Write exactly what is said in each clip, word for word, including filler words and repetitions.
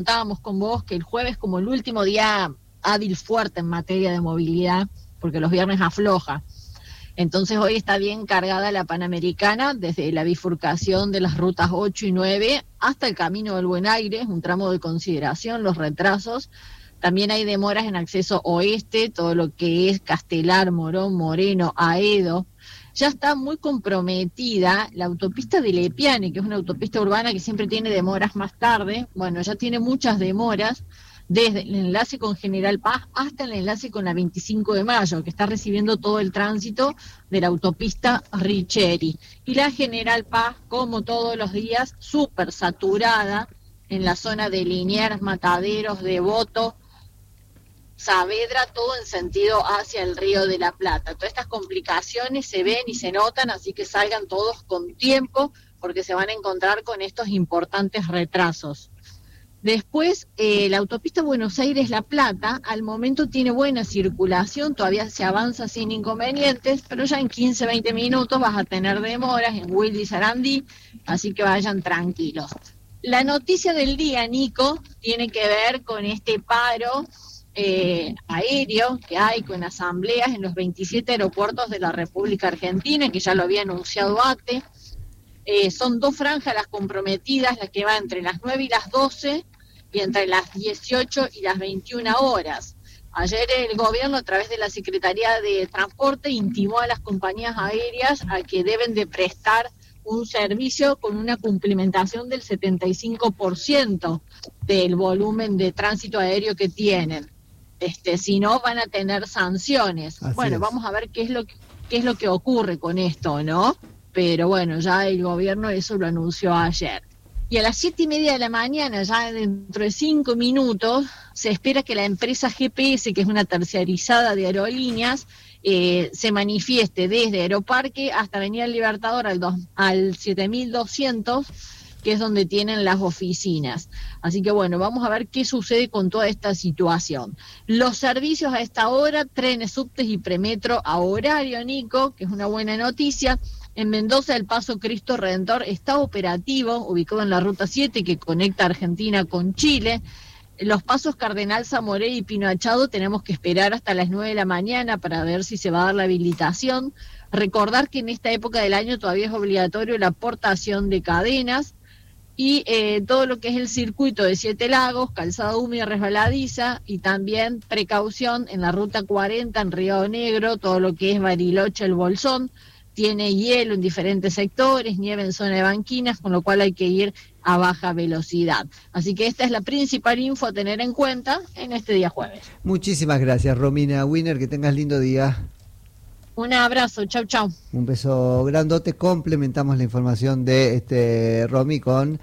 Contábamos con vos que el jueves como el último día hábil fuerte en materia de movilidad, porque los viernes afloja. Entonces hoy está bien cargada la Panamericana desde la bifurcación de las rutas ocho y nueve hasta el Camino del Buen Aire, un tramo de consideración, los retrasos. También hay demoras en acceso oeste, todo lo que es Castelar, Morón, Moreno, Aedo. Ya está muy comprometida la autopista de Lepiane, que es una autopista urbana que siempre tiene demoras más tarde. Bueno, ya tiene muchas demoras, desde el enlace con General Paz hasta el enlace con la veinticinco de mayo, que está recibiendo todo el tránsito de la autopista Richeri. Y la General Paz, como todos los días, súper saturada en la zona de Liniers, Mataderos, Devoto, Saavedra, todo en sentido hacia el Río de la Plata. Todas estas complicaciones se ven y se notan, así que salgan todos con tiempo, porque se van a encontrar con estos importantes retrasos. Después, eh, la autopista Buenos Aires-La Plata, al momento tiene buena circulación, todavía se avanza sin inconvenientes, pero ya en quince, veinte minutos vas a tener demoras en Wilde y Sarandí, así que vayan tranquilos. La noticia del día, Nico, tiene que ver con este paro Eh, aéreo que hay con asambleas en los veintisiete aeropuertos de la República Argentina, que ya lo había anunciado A T E. Eh, son dos franjas las comprometidas, las que van entre las nueve y las doce y entre las dieciocho y las veintiuna horas. Ayer el gobierno, a través de la Secretaría de Transporte, intimó a las compañías aéreas a que deben de prestar un servicio con una cumplimentación del setenta y cinco por ciento del volumen de tránsito aéreo que tienen. Este, si no, van a tener sanciones. Así bueno, es. vamos a ver qué es lo que, qué es lo que ocurre con esto, ¿no? Pero bueno, ya el gobierno eso lo anunció ayer. Y a las siete y media de la mañana, ya dentro de cinco minutos, se espera que la empresa G P S, que es una terciarizada de aerolíneas, eh, se manifieste desde Aeroparque hasta Avenida Libertador al, dos, al siete mil doscientos, que es donde tienen las oficinas. Así que bueno, vamos a ver qué sucede con toda esta situación. Los servicios a esta hora, trenes, subtes y premetro a horario, Nico, que es una buena noticia. En Mendoza el Paso Cristo Redentor está operativo, ubicado en la Ruta siete que conecta Argentina con Chile. Los pasos Cardenal Zamoré y Pino Achado tenemos que esperar hasta las nueve de la mañana para ver si se va a dar la habilitación. Recordar que en esta época del año todavía es obligatorio la portación de cadenas. Y eh, todo lo que es el circuito de Siete Lagos, calzada húmeda resbaladiza, y también precaución en la ruta cuarenta en Río Negro, todo lo que es Bariloche, el Bolsón, tiene hielo en diferentes sectores, nieve en zona de banquinas, con lo cual hay que ir a baja velocidad. Así que esta es la principal info a tener en cuenta en este día jueves. Muchísimas gracias, Romina Wiener, que tengas lindo día. Un abrazo, chau, chau. Un beso grandote. Complementamos la información de este Romy con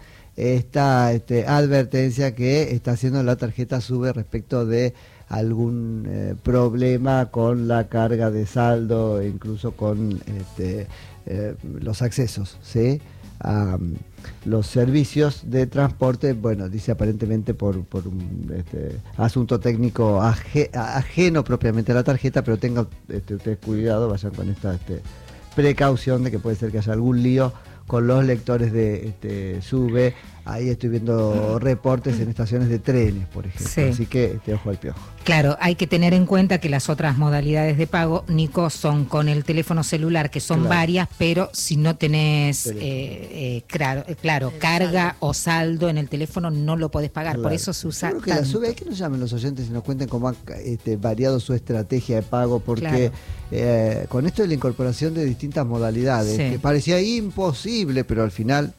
esta este, advertencia que está haciendo la tarjeta SUBE respecto de algún eh, problema con la carga de saldo e incluso con este, eh, los accesos, ¿sí? A um, los servicios de transporte. Bueno, dice aparentemente por, por un este, asunto técnico aje, ajeno propiamente a la tarjeta, pero tengan este, ustedes cuidado, vayan con esta este, precaución de que puede ser que haya algún lío con los lectores de este, SUBE. Ahí estoy viendo reportes en estaciones de trenes, por ejemplo. Sí. Así que este, ojo al piojo. Claro, hay que tener en cuenta que las otras modalidades de pago, Nico, son con el teléfono celular, que son claro. varias, pero si no tenés, eh, eh, claro, claro carga saldo. o saldo en el teléfono, no lo podés pagar. Claro. Por eso se usa Creo que tanto. la SUBE, hay que nos llamen los oyentes y nos cuenten cómo ha este, variado su estrategia de pago, porque claro. eh, con esto de la incorporación de distintas modalidades, sí. que parecía imposible, pero al final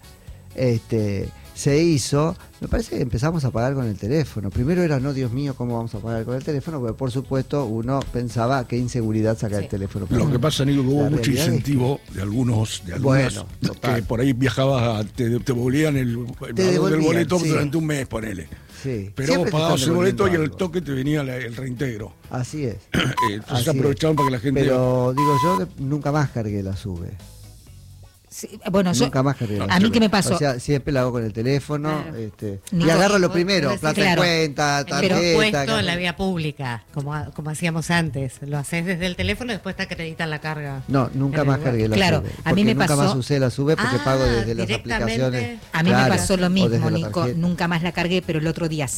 este se hizo, me parece que empezamos a pagar con el teléfono. Primero era, no, Dios mío, ¿cómo vamos a pagar con el teléfono? Porque por supuesto uno pensaba qué inseguridad sacar sí. el teléfono. Lo que pasa, Nico, que hubo mucho incentivo es que... de algunos, de algunos bueno, que por ahí viajabas, a, te, te devolvían el, el te valor del boleto sí. durante un mes, ponele. Sí. Pero vos pagabas el boleto algo. Y el toque te venía la, el reintegro. Así es. Entonces Así aprovechaban es. para que la gente... Pero digo yo, nunca más cargué la SUBE. Sí, bueno, nunca yo, más cargué. A mí, ¿qué me pasó? O sea, siempre lo hago con el teléfono. Claro. Este, Nico, y agarro lo primero, decís, plata claro, en cuenta, tarjeta. Pero puesto en la vía pública, como, como hacíamos antes. Lo haces desde el teléfono y después te acreditan la carga. No, nunca más cargué la claro, SUBE. A mí me nunca pasó, más usé la SUBE porque ah, pago desde las aplicaciones. A mí claro, me pasó lo mismo, Nico. Nunca más la cargué, pero el otro día